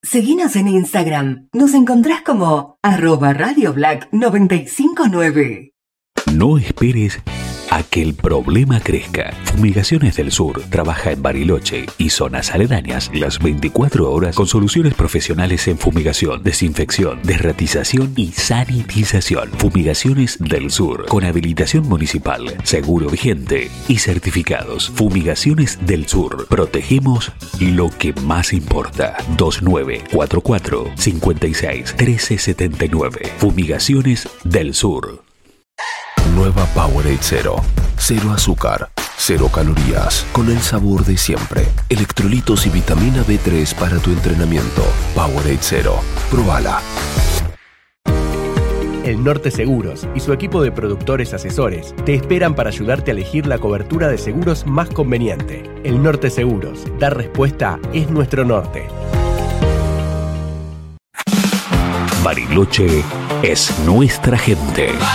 Seguinos en Instagram. Nos encontrás como @RadioBlack959. No esperes a que el problema crezca. Fumigaciones del Sur trabaja en Bariloche y zonas aledañas las 24 horas con soluciones profesionales en fumigación, desinfección, desratización y sanitización. Fumigaciones del Sur con habilitación municipal, seguro vigente y certificados. Fumigaciones del Sur. Protegemos lo que más importa. 2944 56 1379. Fumigaciones del Sur. Nueva Powerade Zero. Cero azúcar, cero calorías, con el sabor de siempre. Electrolitos y vitamina B3 para tu entrenamiento. Powerade Zero. Probala. El Norte Seguros y su equipo de productores asesores te esperan para ayudarte a elegir la cobertura de seguros más conveniente. El Norte Seguros. Dar respuesta es nuestro norte. Bariloche es nuestra gente.